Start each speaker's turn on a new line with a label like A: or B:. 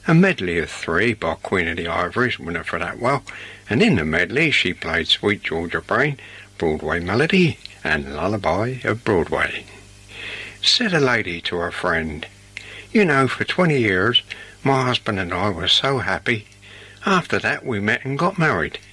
A: a medley of three by Queen of the Ivories, Winifred Atwell, and in the medley she played Sweet Georgia Brain, Broadway Melody, and Lullaby of Broadway. Said a lady to her friend, "You know, for 20 years my husband and I were so happy. After that we met and got married.